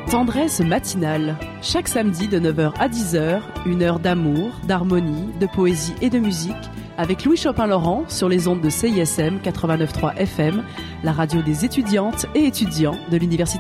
Tendresse matinale. Chaque samedi de 9h à 10h, une heure d'amour, d'harmonie, de poésie et de musique avec Louis Chopin-Laurent sur les ondes de CISM 89.3 FM, la radio des étudiantes et étudiants de l'Université